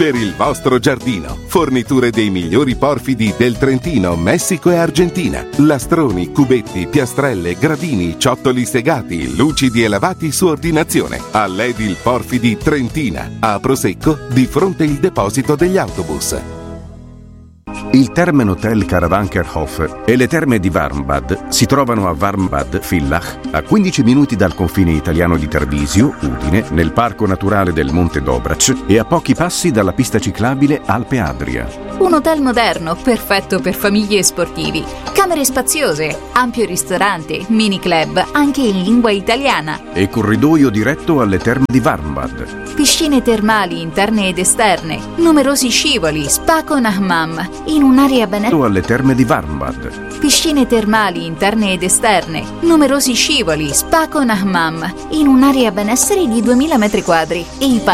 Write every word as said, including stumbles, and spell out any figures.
per il vostro giardino. Forniture dei migliori porfidi del Trentino, Messico e Argentina. Lastroni, cubetti, piastrelle, gradini, ciottoli segati, lucidi e lavati su ordinazione. All'Edil Porfidi Trentina, a Prosecco, di fronte il deposito degli autobus. Il Termen Hotel Karawankerhof e le terme di Warmbad si trovano a Warmbad-Villach, a quindici minuti dal confine italiano di Tarvisio, Udine, nel Parco Naturale del Monte Dobrac e a pochi passi dalla pista ciclabile Alpe Adria. Un hotel moderno, perfetto per famiglie e sportivi. Camere spaziose, ampio ristorante, mini club, anche in lingua italiana. E corridoio diretto alle terme di Warmbad. Piscine termali interne ed esterne, numerosi scivoli, spa con hammam, in un'area benessere. Alle terme di Warmbad. Piscine termali interne ed esterne, numerosi scivoli, spa con hammam, in un'area benessere di duemila metri quadri. E i